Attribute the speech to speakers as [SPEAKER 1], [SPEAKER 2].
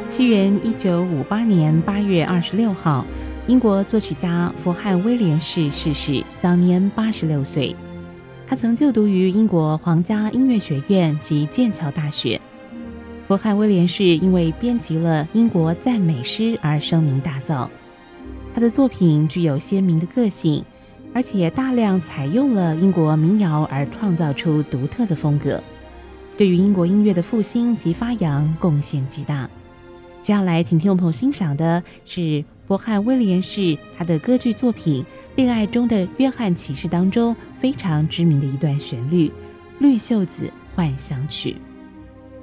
[SPEAKER 1] 西元1958年8月26号，英国作曲家弗汉威廉士逝世，享年86岁。他曾就读于英国皇家音乐学院及剑桥大学。弗汉威廉士因为编辑了英国赞美诗而声名大噪。他的作品具有鲜明的个性，而且大量采用了英国民谣而创造出独特的风格，对于英国音乐的复兴及发扬贡献极大。接下来请听众朋友欣赏的是弗汉威廉士他的歌剧作品《恋爱中的约翰骑士》当中非常知名的一段旋律《绿袖子幻想曲》。